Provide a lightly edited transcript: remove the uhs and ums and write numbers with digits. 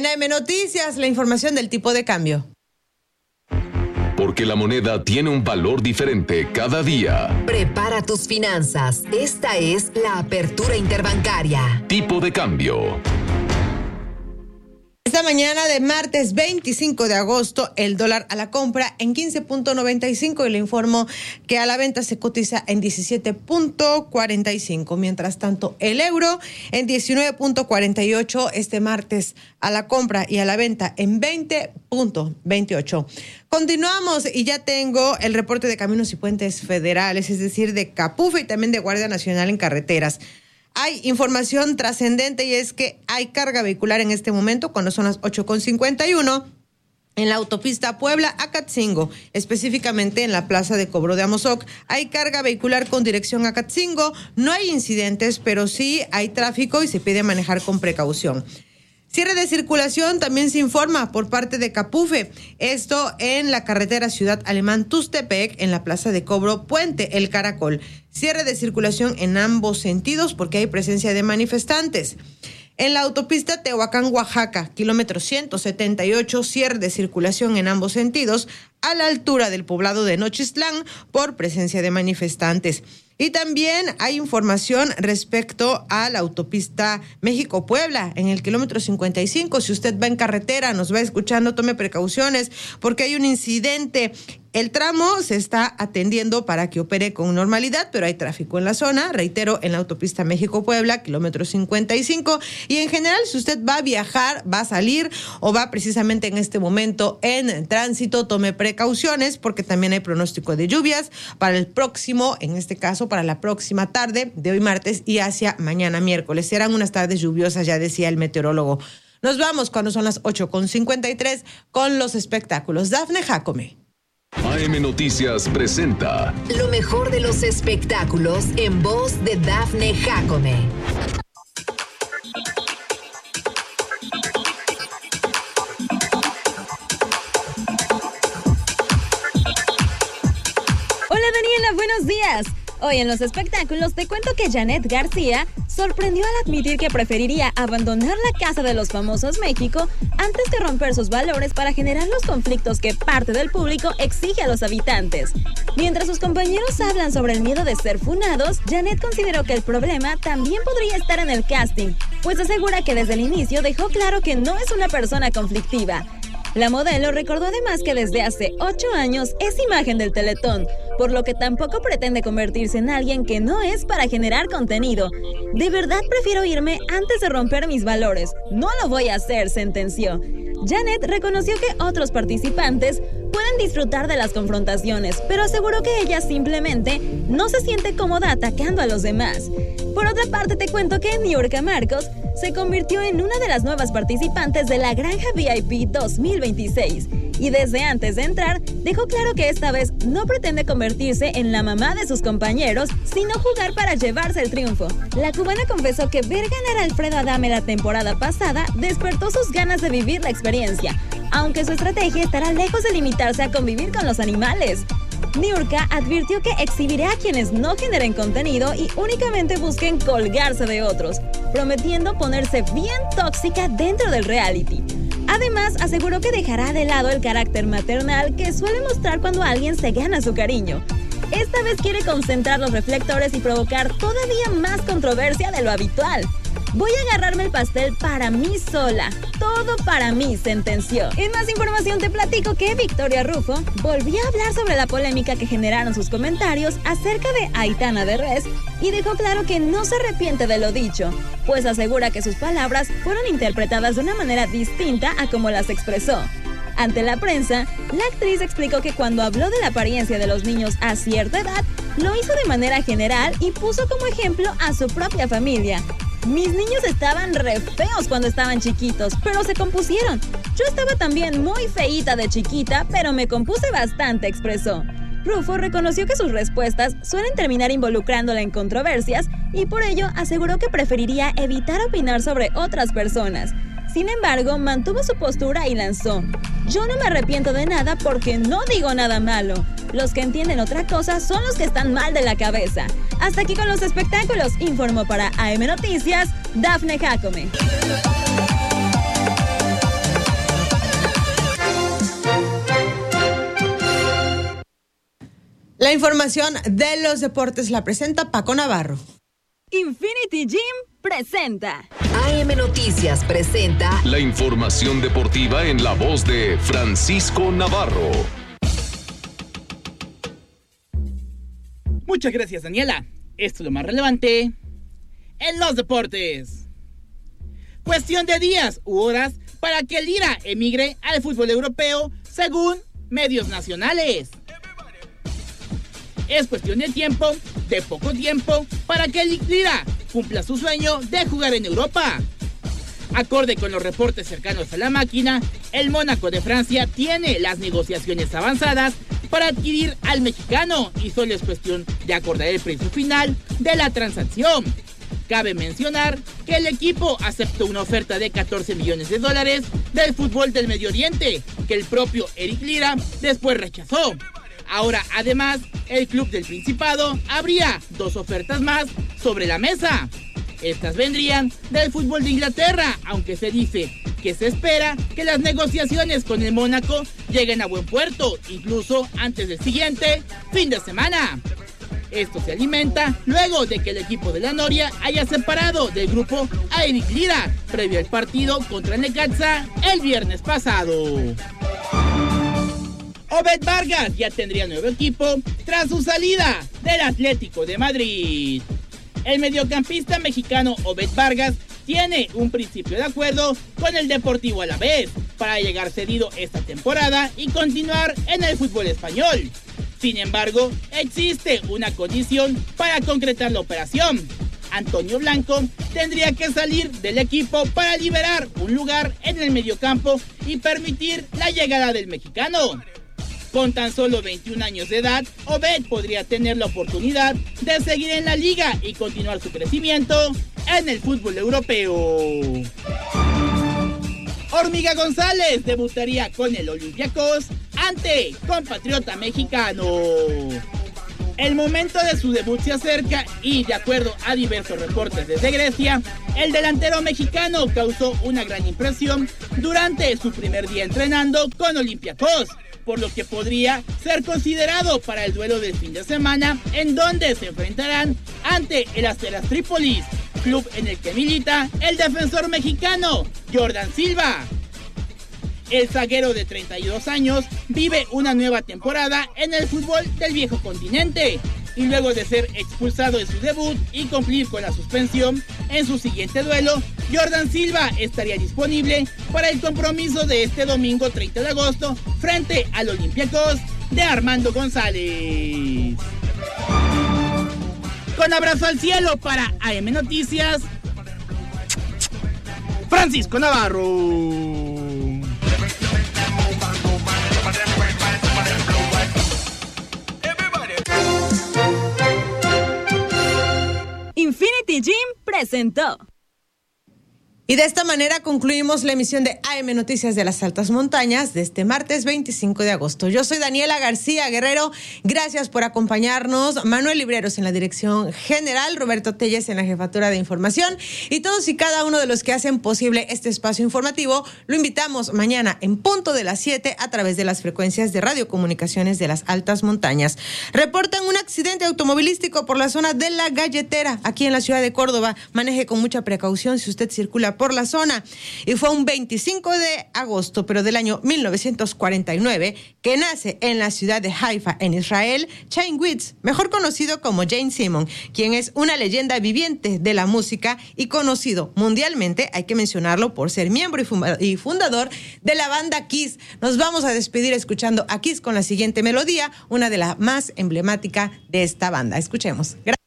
AM Noticias, la información del tipo de cambio. Porque la moneda tiene un valor diferente cada día. Prepara tus finanzas. Esta es la apertura interbancaria. Tipo de cambio. Esta mañana de martes 25 de agosto, el dólar a la compra en 15.95 y le informo que a la venta se cotiza en 17.45. Mientras tanto, el euro en 19.48 este martes a la compra y a la venta en 20.28. Continuamos y ya tengo el reporte de Caminos y Puentes Federales, es decir, de Capufe y también de Guardia Nacional en Carreteras. Hay información trascendente y es que hay carga vehicular en este momento cuando son las 8:51 en la autopista Puebla-Acatzingo, específicamente en la plaza de cobro de Amozoc. Hay carga vehicular con dirección a Acatzingo, no hay incidentes, pero sí hay tráfico y se pide manejar con precaución. Cierre de circulación también se informa por parte de Capufe. Esto en la carretera Ciudad Alemán-Tustepec, en la plaza de cobro Puente El Caracol. Cierre de circulación en ambos sentidos porque hay presencia de manifestantes. En la autopista Tehuacán-Oaxaca, kilómetro 178, cierre de circulación en ambos sentidos a la altura del poblado de Nochistlán por presencia de manifestantes. Y también hay información respecto a la autopista México-Puebla en el kilómetro 55. Si usted va en carretera, nos va escuchando, tome precauciones porque hay un incidente. El tramo se está atendiendo para que opere con normalidad, pero hay tráfico en la zona, reitero, en la autopista México-Puebla, kilómetro 55. Y en general, si usted va a viajar, va a salir o va precisamente en este momento en tránsito, tome precauciones porque también hay pronóstico de lluvias para el próximo, en este caso, para la próxima tarde de hoy martes y hacia mañana miércoles. Serán unas tardes lluviosas, ya decía el meteorólogo. Nos vamos cuando son las 8:53 con los espectáculos. Dafne Jacome. AM Noticias presenta lo mejor de los espectáculos en voz de Dafne Jacome. Hola Daniela, buenos días. Hoy en los espectáculos te cuento que Janet García sorprendió al admitir que preferiría abandonar la Casa de los Famosos México antes que romper sus valores para generar los conflictos que parte del público exige a los habitantes. Mientras sus compañeros hablan sobre el miedo de ser funados, Janet consideró que el problema también podría estar en el casting, pues asegura que desde el inicio dejó claro que no es una persona conflictiva. La modelo recordó además que desde hace 8 años es imagen del Teletón, por lo que tampoco pretende convertirse en alguien que no es para generar contenido. De verdad prefiero irme antes de romper mis valores. No lo voy a hacer, sentenció. Janet reconoció que otros participantes pueden disfrutar de las confrontaciones, pero aseguró que ella simplemente no se siente cómoda atacando a los demás. Por otra parte, te cuento que Niurka Marcos se convirtió en una de las nuevas participantes de la Granja VIP 2026 y desde antes de entrar dejó claro que esta vez no pretende convertirse en la mamá de sus compañeros, sino jugar para llevarse el triunfo. La cubana confesó que ver ganar a Alfredo Adame la temporada pasada despertó sus ganas de vivir la experiencia, aunque su estrategia estará lejos de limitarse a convivir con los animales. Niurka advirtió que exhibirá a quienes no generen contenido y únicamente busquen colgarse de otros, prometiendo ponerse bien tóxica dentro del reality. Además, aseguró que dejará de lado el carácter maternal que suele mostrar cuando alguien se gana su cariño. Esta vez quiere concentrar los reflectores y provocar todavía más controversia de lo habitual. Voy a agarrarme el pastel para mí sola. Todo para mí, sentenció. En más información te platico que Victoria Rufo volvió a hablar sobre la polémica que generaron sus comentarios acerca de Aitana de Res y dejó claro que no se arrepiente de lo dicho, pues asegura que sus palabras fueron interpretadas de una manera distinta a como las expresó. Ante la prensa, la actriz explicó que cuando habló de la apariencia de los niños a cierta edad, lo hizo de manera general y puso como ejemplo a su propia familia. Mis niños estaban re feos cuando estaban chiquitos, pero se compusieron. Yo estaba también muy feíta de chiquita, pero me compuse bastante, expresó. Rufo reconoció que sus respuestas suelen terminar involucrándola en controversias y por ello aseguró que preferiría evitar opinar sobre otras personas. Sin embargo, mantuvo su postura y lanzó: yo no me arrepiento de nada porque no digo nada malo. Los que entienden otra cosa son los que están mal de la cabeza. Hasta aquí con los espectáculos, informó para AM Noticias, Dafne Jacome. La información de los deportes la presenta Paco Navarro. Infinity Gym presenta. AM Noticias presenta la información deportiva en la voz de Francisco Navarro. Muchas gracias, Daniela. Esto es lo más relevante en los deportes. Cuestión de días u horas para que Lira emigre al fútbol europeo, según medios nacionales. Es cuestión de tiempo, de poco tiempo, para que Lira cumpla su sueño de jugar en Europa. Acorde con los reportes cercanos a la máquina, el Mónaco de Francia tiene las negociaciones avanzadas para adquirir al mexicano y solo es cuestión de acordar el precio final de la transacción. Cabe mencionar que el equipo aceptó una oferta de $14 millones del fútbol del Medio Oriente, que el propio Eric Lira después rechazó. Ahora, además, el club del Principado habría 2 ofertas más sobre la mesa. Estas vendrían del fútbol de Inglaterra, aunque se dice que se espera que las negociaciones con el Mónaco lleguen a buen puerto, incluso antes del siguiente fin de semana. Esto se alimenta luego de que el equipo de la Noria haya separado del grupo a Eric Lira, previo al partido contra Necaxa el viernes pasado. Obed Vargas ya tendría nuevo equipo tras su salida del Atlético de Madrid. El mediocampista mexicano Obed Vargas tiene un principio de acuerdo con el Deportivo Alavés para llegar cedido esta temporada y continuar en el fútbol español. Sin embargo, existe una condición para concretar la operación. Antonio Blanco tendría que salir del equipo para liberar un lugar en el mediocampo y permitir la llegada del mexicano. Con tan solo 21 años de edad, Obed podría tener la oportunidad de seguir en la liga y continuar su crecimiento en el fútbol europeo. Hormiga González debutaría con el Olympiacos ante compatriota mexicano. El momento de su debut se acerca y, de acuerdo a diversos reportes desde Grecia, el delantero mexicano causó una gran impresión durante su primer día entrenando con Olympiacos, por lo que podría ser considerado para el duelo del fin de semana, en donde se enfrentarán ante el Asteras Trípolis, club en el que milita el defensor mexicano Jordan Silva. El zaguero de 32 años vive una nueva temporada en el fútbol del viejo continente y luego de ser expulsado en su debut y cumplir con la suspensión en su siguiente duelo, Jordan Silva estaría disponible para el compromiso de este domingo 30 de agosto frente al Olympiacos de Armando González. Con abrazo al cielo para AM Noticias, Francisco Navarro. Infinity Gym presentó. Y de esta manera concluimos la emisión de AM Noticias de las Altas Montañas de este martes 25 de agosto. Yo soy Daniela García Guerrero. Gracias por acompañarnos. Manuel Libreros en la dirección general, Roberto Telles en la jefatura de información y todos y cada uno de los que hacen posible este espacio informativo. Lo invitamos mañana en punto de las 7 a través de las frecuencias de radiocomunicaciones de las Altas Montañas. Reportan un accidente automovilístico por la zona de La Galletera, aquí en la ciudad de Córdoba. Maneje con mucha precaución si usted circula por la zona. Y fue un 25 de agosto, pero del año 1949, que nace en la ciudad de Haifa, en Israel, Chaim Weitz, mejor conocido como Jane Simon, quien es una leyenda viviente de la música y conocido mundialmente, hay que mencionarlo, por ser miembro y fundador de la banda Kiss. Nos vamos a despedir escuchando a Kiss con la siguiente melodía, una de las más emblemáticas de esta banda. Escuchemos. Gracias.